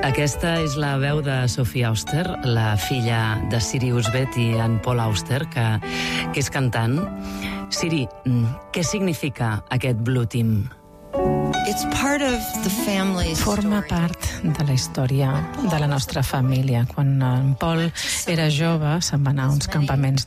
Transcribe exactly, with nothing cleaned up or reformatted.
Aquesta és la veu de Sophie Auster, la filla de Siri Husbeth i en Paul Auster, que, que és cantant. Siri, què significa aquest Blue Team? Forma part de la història de la nostra família. Quan en Paul era jove, se'n va anar a uns campaments